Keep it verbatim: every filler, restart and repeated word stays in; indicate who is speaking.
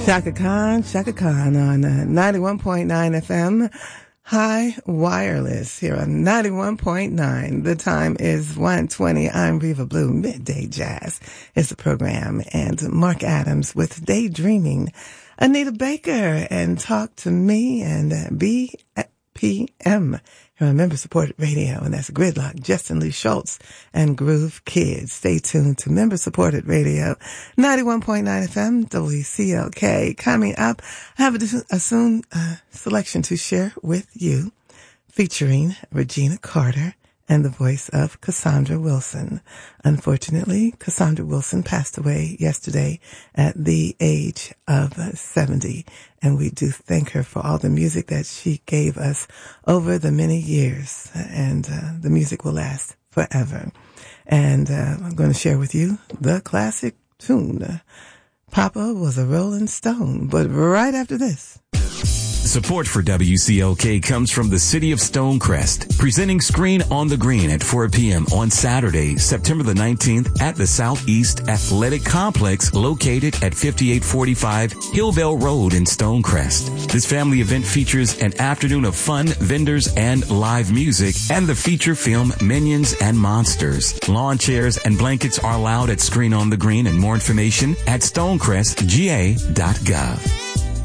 Speaker 1: Chaka Khan, Chaka Khan on uh, ninety-one point nine F M, High Wireless here on ninety-one point nine. The time is one twenty. I'm Reva Blue. Midday Jazz is the program. And Mark Adams with Daydreaming. Anita Baker and Talk to Me and uh, B P M. Here on member-supported radio, and that's Gridlock, Justin Lee Schultz, and Groove Kids. Stay tuned to member-supported radio, ninety-one point nine F M, W C L K. Coming up, I have a, a soon uh, selection to share with you, featuring Regina Carter and the voice of Cassandra Wilson. Unfortunately, Cassandra Wilson passed away yesterday at the age of seventy. And we do thank her for all the music that she gave us over the many years. And uh, the music will last forever. And uh, I'm going to share with you the classic tune, Papa Was a Rolling Stone. But right after this.
Speaker 2: Support for W C L K comes from the City of Stonecrest, presenting Screen on the Green at four p.m. on Saturday, September the nineteenth at the Southeast Athletic Complex located at fifty-eight forty-five Hillvale Road in Stonecrest. This family event features an afternoon of fun, vendors, and live music, and the feature film Minions and Monsters. Lawn chairs and blankets are allowed at Screen on the Green, and more information at stonecrest g a dot gov.